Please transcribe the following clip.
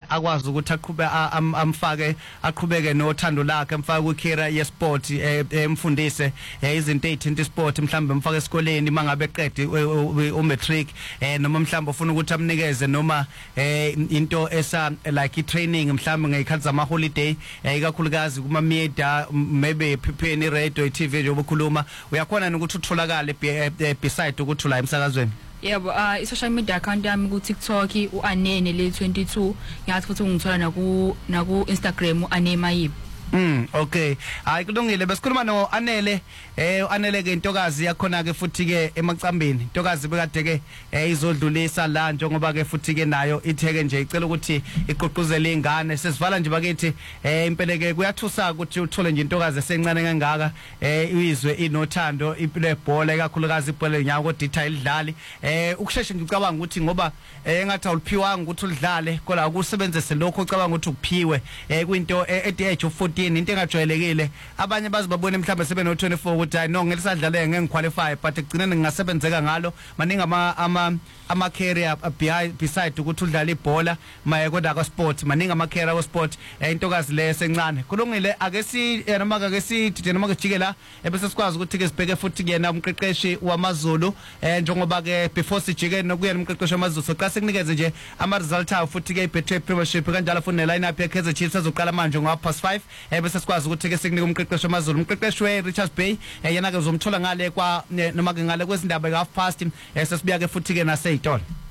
akwazi ukuthi amfake aqhubeke nothando lakhe amfake ku-career ye-sport emfundise izinto ezithinta isport mhlawumbe mfake esikoleni mangabe eqede umatric noma mhlawumbe ufuna ukuthi amnikeze noma into esa like i-training mhlawumbe ngeyikhathi zama holiday ikakhulukazi kuma media maybe ePPN radio iTV nje obukhuluma uyakhona ukuthi utholakale beside ukuthi la emsakazweni. Yebo, i-social media account yami ku TikTok uanene le 22 ngiyathi futhi ungithola naku Instagram uanemayibo. Okay. Hayi kulungile besikhuluma no Anele Anele ke intokazi yakhona ke futhi ke emacambeni intokazi bekade ke izodlulisa la njengoba ke futhi ke nayo itheke nje icela ukuthi iqoquzele ingane sesivala nje bakithi impela ke kuyathusa ukuthi uthole nje intokazi esencane kangaka izwe inothando impilo ebhola ikakhulukazi ibhola lenyaka koditha idlali ukusheshe ngicabanga ukuthi ngoba engathi awuliphiwanga ukuthi udlale kodwa ukusebenzise lokho ucabanga ukuthi ukuphiwe kwinto at age of 14 into engajwayelekile abanye bazibabone mhlawumbe sebe no 24 ukuthi hayi no ngelisadlale ngengiqualify but ekugcineni ngingasebenzeka ngalo maningi ama career beside ukuthi udlala ibhola maye kodwa ka sport maningi ama career ka sport intokazi le sencane kulungile ake si noma ake sithi noma kujike la ebese sikwazi ukuthi ke sibheke futhi kuyena umqeqeshi wamaZulu njengoba ke before sijike nokuyena umqeqeshi wamaZulu so xa sekunikeze nje ama result awu futhi ke ibethe premiership kanjalo futhi ne lineup yakhe ezichiefs ezoqala manje ngo 5:30 bese sikwazi ukuthi ke sekunika umqeqeshi wamaZulu umqeqeshi we-Richards Bay yena ke uzomthola ngale kwa noma ke ngale kwezindaba ka 5:30 sesibuya ke futhi ke naseyitolo.